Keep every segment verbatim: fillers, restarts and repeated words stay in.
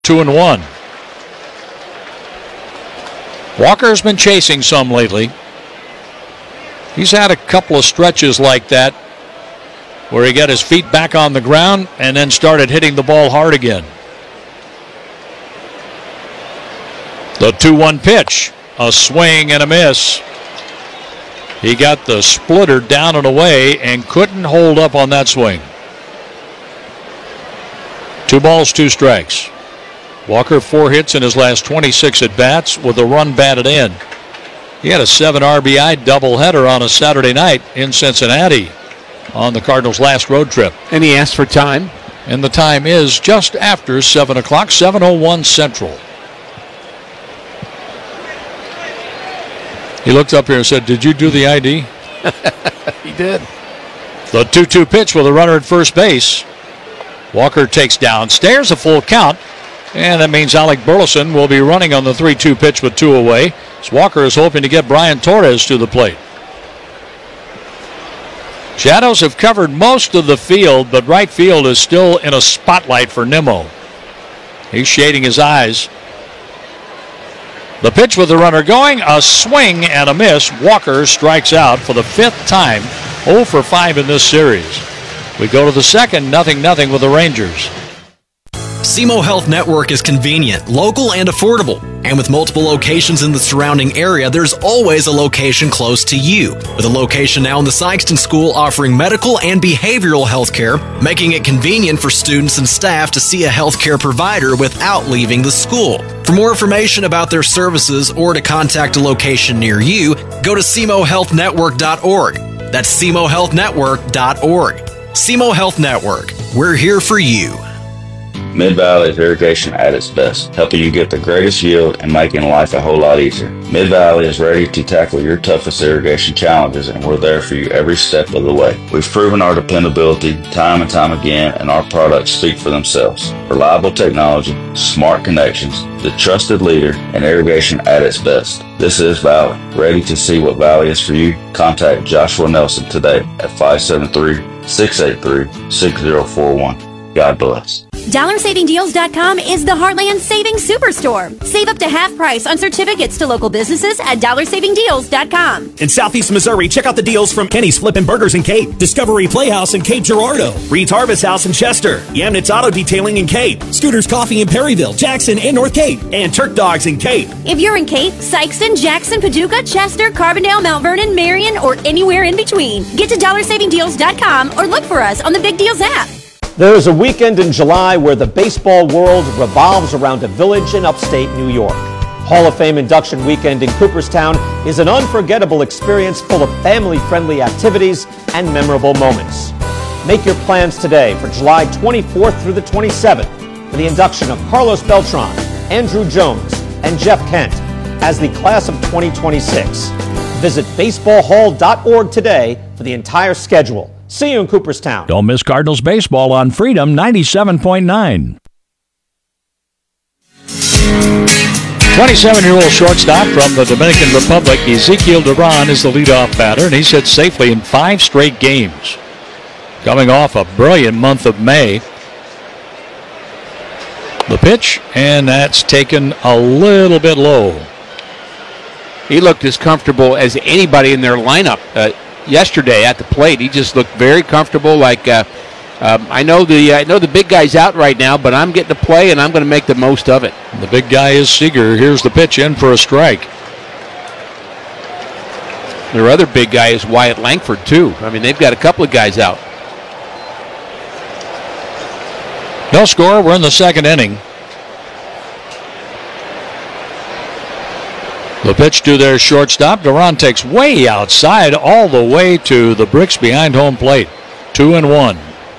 Two and one. Walker's been chasing some lately. He's had a couple of stretches like that where he got his feet back on the ground and then started hitting the ball hard again. The two one pitch, a swing and a miss. He got the splitter down and away and couldn't hold up on that swing. Two balls, two strikes. Walker, four hits in his last twenty-six at-bats with a run batted in. He had a seven R B I doubleheader on a Saturday night in Cincinnati on the Cardinals' last road trip. And he asked for time. And the time is just after seven o'clock, seven oh one Central. He looked up here and said, "Did you do the I D?" He did. The two two pitch with a runner at first base. Walker takes downstairs, a full count. And that means Alec Burleson will be running on the three two pitch with two away. So Walker is hoping to get Brian Torres to the plate. Shadows have covered most of the field, but right field is still in a spotlight for Nimmo. He's shading his eyes. The pitch with the runner going, a swing and a miss. Walker strikes out for the fifth time, oh for five in this series. We go to the second, nothing nothing with the Rangers. S E M O Health Network is convenient, local, and affordable. And with multiple locations in the surrounding area, there's always a location close to you. With a location now in the Sykeston School offering medical and behavioral health care, making it convenient for students and staff to see a healthcare provider without leaving the school. For more information about their services or to contact a location near you, go to S E M O health network dot org. That's S E M O health network dot org. S E M O Health Network. We're here for you. Mid-Valley is irrigation at its best, helping you get the greatest yield and making life a whole lot easier. Mid-Valley is ready to tackle your toughest irrigation challenges, and we're there for you every step of the way. We've proven our dependability time and time again, and our products speak for themselves. Reliable technology, smart connections, the trusted leader, and irrigation at its best. This is Valley. Ready to see what Valley is for you? Contact Joshua Nelson today at five seven three, six eight three, six zero four one. God bless. Dollar Saving Deals dot com is the Heartland Savings Superstore. Save up to half price on certificates to local businesses at Dollar Saving Deals dot com. In Southeast Missouri, check out the deals from Kenny's Flippin' Burgers in Cape, Discovery Playhouse in Cape Girardeau, Reed's Harvest House in Chester, Yamnitz Auto Detailing in Cape, Scooter's Coffee in Perryville, Jackson, and North Cape, and Turk Dogs in Cape. If you're in Cape, Sykeston, Jackson, Paducah, Chester, Carbondale, Mount Vernon, Marion, or anywhere in between, get to Dollar Saving Deals dot com or look for us on the Big Deals app. There is a weekend in July where the baseball world revolves around a village in upstate New York. Hall of Fame induction weekend in Cooperstown is an unforgettable experience full of family-friendly activities and memorable moments. Make your plans today for July twenty-fourth through the twenty-seventh for the induction of Carlos Beltran, Andrew Jones, and Jeff Kent as the class of twenty twenty-six. Visit baseball hall dot org today for the entire schedule. See you in Cooperstown. Don't miss Cardinals baseball on Freedom ninety-seven point nine. twenty-seven-year-old shortstop from the Dominican Republic, Ezequiel Duran, is the leadoff batter, and he's hit safely in five straight games. Coming off a brilliant month of May. The pitch, and that's taken a little bit low. He looked as comfortable as anybody in their lineup uh, yesterday at the plate. He just looked very comfortable. Like uh, um, I know the I know the big guy's out right now, but I'm getting to play and I'm going to make the most of it. The big guy is Seager. Here's the pitch in for a strike. Their other big guy is Wyatt Langford too. I mean, they've got a couple of guys out. No score. We're in the second inning. The pitch to their shortstop. Duran takes way outside all the way to the bricks behind home plate. Two and one.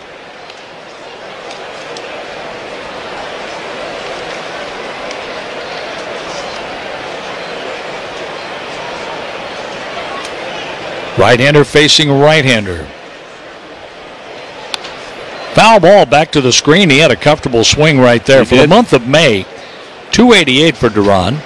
Right-hander facing right-hander. Foul ball back to the screen. He had a comfortable swing right there. He For did. the month of May, two eighty-eight for Duran.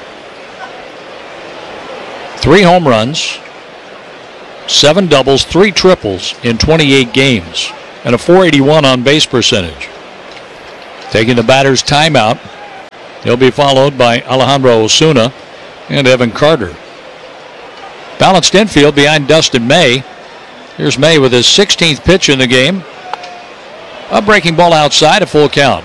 Three home runs, seven doubles, three triples in twenty-eight games, and a four eighty-one on base percentage. Taking the batter's timeout He'll be followed by Alejandro Osuna and Evan Carter. Balanced infield behind Dustin May. Here's May with his sixteenth pitch in the game. A breaking ball outside, a full count.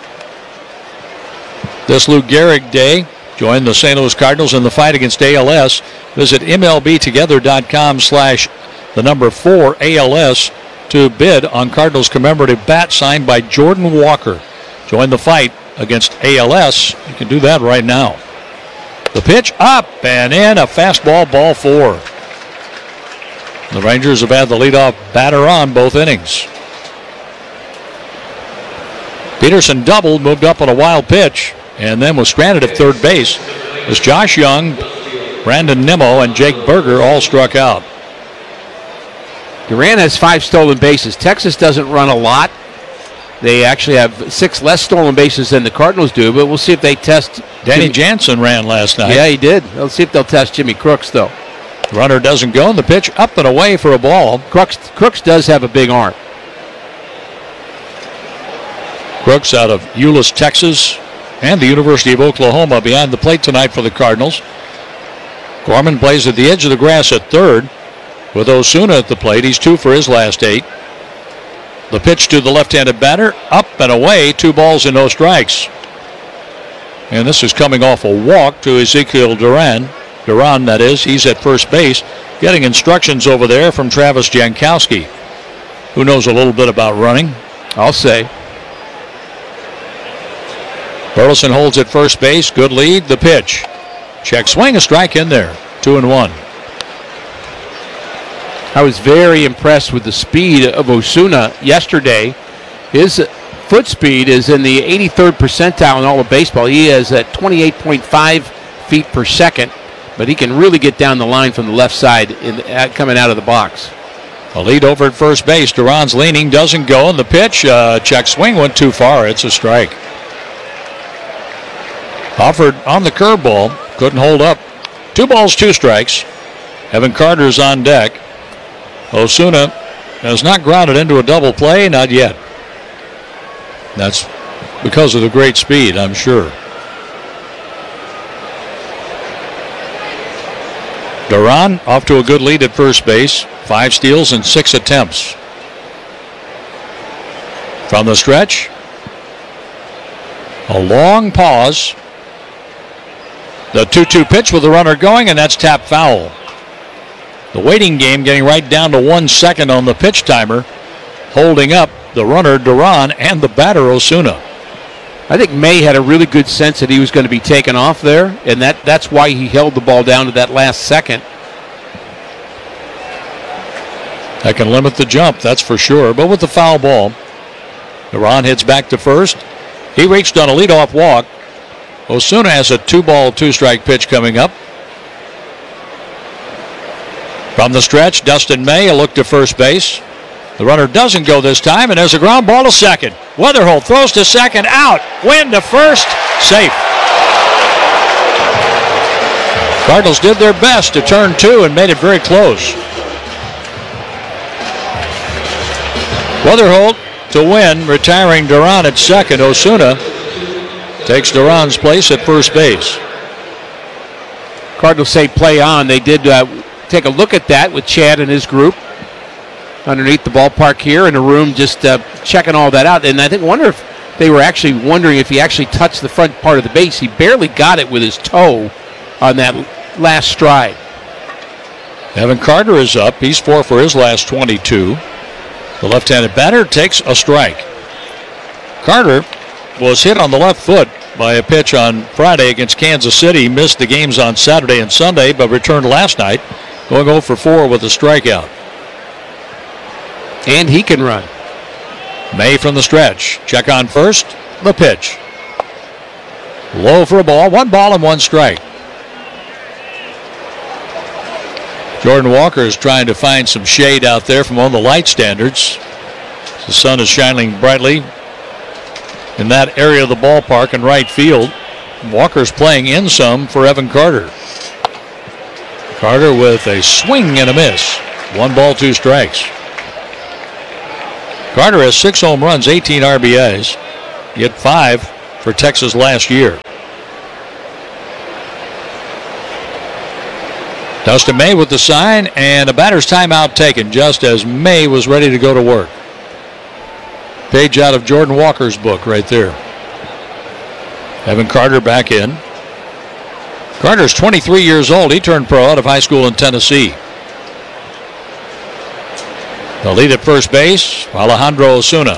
This Lou Gehrig day. Join the Saint Louis Cardinals in the fight against A L S. Visit M L B together dot com slash the number four A L S to bid on Cardinals commemorative bat signed by Jordan Walker. Join the fight against A L S. You can do that right now. The pitch up and in, a fastball, ball four. The Rangers have had the leadoff batter on both innings. Peterson doubled, moved up on a wild pitch, and then was stranded at third base as Josh Young, Brandon Nimmo, and Jake Berger all struck out. Duran has five stolen bases. Texas doesn't run a lot. They actually have six less stolen bases than the Cardinals do, but we'll see if they test. Danny Jimmy. Jansen ran last night. Yeah, he did. Let's see if they'll test Jimmy Crooks, though. Runner doesn't go, and the pitch up and away for a ball. Crooks, Crooks does have a big arm. Crooks out of Euless, Texas, and the University of Oklahoma behind the plate tonight for the Cardinals. Gorman plays at the edge of the grass at third. With Osuna at the plate, he's two for his last eight. The pitch to the left-handed batter, up and away, two balls and no strikes. And this is coming off a walk to Ezekiel Duran. Duran, that is. He's at first base, getting instructions over there from Travis Jankowski, who knows a little bit about running. I'll say. Burleson holds at first base. Good lead. The pitch. Check swing, a strike in there. Two and one. I was very impressed with the speed of Osuna yesterday. His foot speed is in the eighty-third percentile in all of baseball. He is at twenty-eight point five feet per second, but he can really get down the line from the left side in, uh, coming out of the box. A lead over at first base. Duran's leaning, doesn't go, and the pitch, uh, check swing, went too far. It's a strike. Offered on the curveball, couldn't hold up. Two balls, two strikes. Evan Carter's on deck. Osuna has not grounded into a double play, not yet. That's because of the great speed, I'm sure. Duran off to a good lead at first base. Five steals and six attempts. From the stretch, a long pause. The two two pitch with the runner going, and that's tapped foul. The waiting game getting right down to one second on the pitch timer, holding up the runner Duran and the batter Osuna. I think May had a really good sense that he was going to be taken off there, and that, that's why he held the ball down to that last second. That can limit the jump, that's for sure. But with the foul ball, Duran hits back to first. He reached on a leadoff walk. Osuna has a two-ball, two-strike pitch coming up. From the stretch, Dustin May, a look to first base. The runner doesn't go this time, and there's a ground ball to second. Weatherholt throws to second, out. Win to first, safe. Cardinals did their best to turn two and made it very close. Weatherholt to win, retiring Duran at second. Osuna takes Duran's place at first base. Cardinals say play on. They did uh, take a look at that with Chad and his group underneath the ballpark here in a room, just uh, checking all that out. And I think wonder if they were actually wondering if he actually touched the front part of the base. He barely got it with his toe on that last stride. Evan Carter is up. He's four for his last twenty-two. The left-handed batter takes a strike. Carter was hit on the left foot by a pitch on Friday against Kansas City. Missed the games on Saturday and Sunday, but returned last night, going oh for four with a strikeout. And he can run. May from the stretch. Check on first. The pitch. Low for a ball. One ball and one strike. Jordan Walker is trying to find some shade out there from one of the light standards. The sun is shining brightly in that area of the ballpark in right field. Walker's playing in some for Evan Carter. Carter with a swing and a miss. One ball, two strikes. Carter has six home runs, eighteen R B Is. He hit five for Texas last year. Dustin May with the sign, and a batter's timeout taken just as May was ready to go to work. Page out of Jordan Walker's book right there. Evan Carter back in. Carter's twenty-three years old. He turned pro out of high school in Tennessee. The lead at first base, Alejandro Osuna.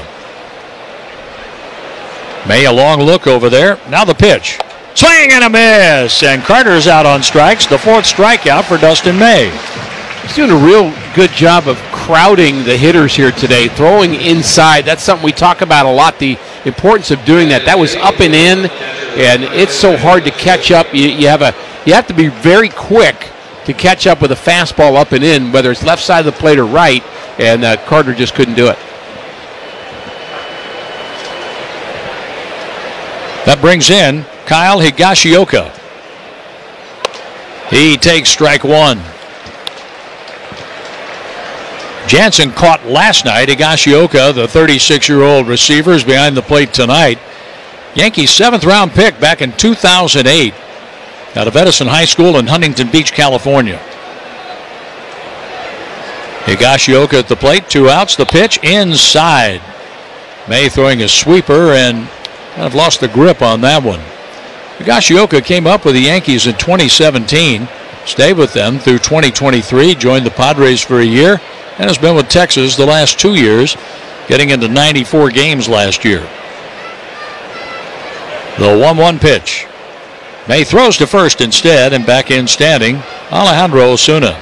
May a long look over there. Now the pitch. Swing and a miss, and Carter's out on strikes. The fourth strikeout for Dustin May. He's doing a real good job of crowding the hitters here today, throwing inside. That's something we talk about a lot, the importance of doing that. That was up and in, and it's so hard to catch up. You, you have a you have to be very quick to catch up with a fastball up and in, whether it's left side of the plate or right, and uh, Carter just couldn't do it. That brings in Kyle Higashioka. He takes strike one. Jansen caught last night. Higashioka, the thirty-six-year-old receiver, is behind the plate tonight. Yankees seventh-round pick back in two thousand eight out of Edison High School in Huntington Beach, California. Higashioka at the plate, two outs. The pitch inside. May throwing a sweeper and kind of lost the grip on that one. Higashioka came up with the Yankees in twenty seventeen, stayed with them through twenty twenty-three, joined the Padres for a year, and has been with Texas the last two years, getting into ninety-four games last year. The one one pitch. May throws to first instead, and back in standing, Alejandro Osuna.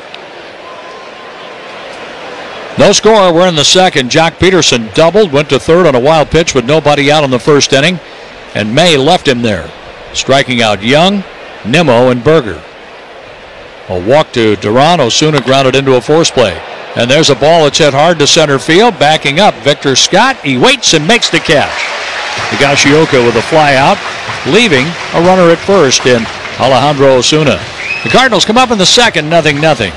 No score. We're in the second. Jock Peterson doubled, went to third on a wild pitch with nobody out in the first inning, and May left him there, striking out Young, Nimmo, and Berger. A walk to Duran. Osuna grounded into a force play. And there's a ball that's hit hard to center field. Backing up, Victor Scott. He waits and makes the catch. Higashioka with a fly out, leaving a runner at first in Alejandro Osuna. The Cardinals come up in the second, nothing, nothing.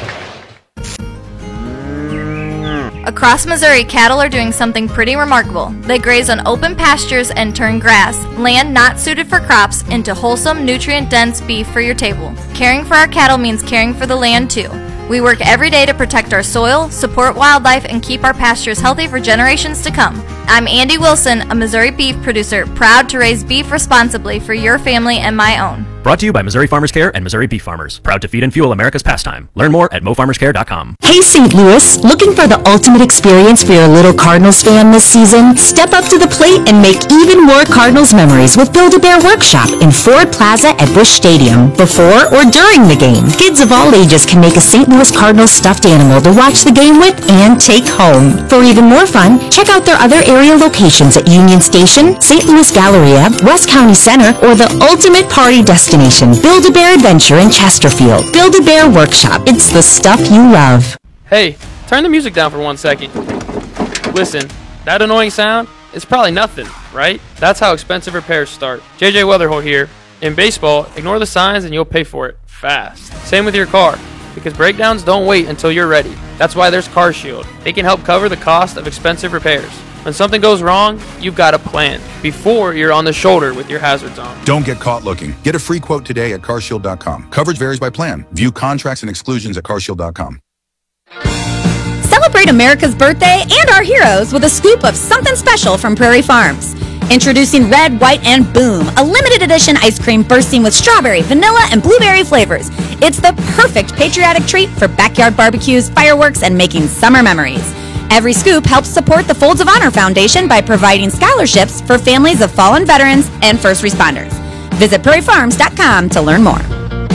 Across Missouri, cattle are doing something pretty remarkable. They graze on open pastures and turn grass, land not suited for crops, into wholesome, nutrient-dense beef for your table. Caring for our cattle means caring for the land, too. We work every day to protect our soil, support wildlife, and keep our pastures healthy for generations to come. I'm Andy Wilson, a Missouri beef producer, proud to raise beef responsibly for your family and my own. Brought to you by Missouri Farmers Care and Missouri Beef Farmers. Proud to feed and fuel America's pastime. Learn more at mo farmers care dot com. Hey Saint Louis, looking for the ultimate experience for your little Cardinals fan this season? Step up to the plate and make even more Cardinals memories with Build-A-Bear Workshop in Ford Plaza at Busch Stadium, before or during the game. Kids of all ages can make a Saint Louis Cardinals stuffed animal to watch the game with and take home. For even more fun, check out their other area locations at Union Station, Saint Louis Galleria, West County Center, or the ultimate party destination, Build-A-Bear Adventure in Chesterfield. Build-A-Bear Workshop. It's the stuff you love. Hey, turn the music down for one second. Listen, that annoying sound is probably nothing, right? That's how expensive repairs start. J J Weatherholt here. In baseball, ignore the signs and you'll pay for it fast. Same with your car, because breakdowns don't wait until you're ready. That's why there's CarShield. They can help cover the cost of expensive repairs. When something goes wrong, you've got a plan before you're on the shoulder with your hazards on. Don't get caught looking. Get a free quote today at car shield dot com. Coverage varies by plan. View contracts and exclusions at car shield dot com. Celebrate America's birthday and our heroes with a scoop of something special from Prairie Farms. Introducing Red, White, and Boom, a limited edition ice cream bursting with strawberry, vanilla, and blueberry flavors. It's the perfect patriotic treat for backyard barbecues, fireworks, and making summer memories. Every scoop helps support the Folds of Honor Foundation by providing scholarships for families of fallen veterans and first responders. Visit prairie farms dot com to learn more.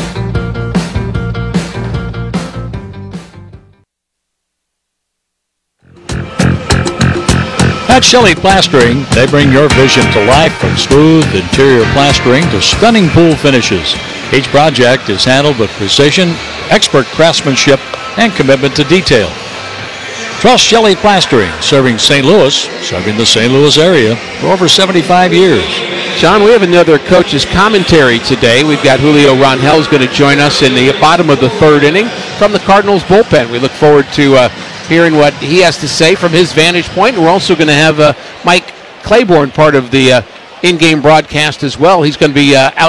At Shelley Plastering, they bring your vision to life, from smooth interior plastering to stunning pool finishes. Each project is handled with precision, expert craftsmanship, and commitment to detail. Trust Shelley Plastering, serving Saint Louis, serving the Saint Louis area for over seventy-five years. John, we have another coach's commentary today. We've got Julio Rangel is going to join us in the bottom of the third inning from the Cardinals bullpen. We look forward to uh, hearing what he has to say from his vantage point. We're also going to have uh, Mike Claiborne, part of the uh, in-game broadcast as well. He's going to be uh, out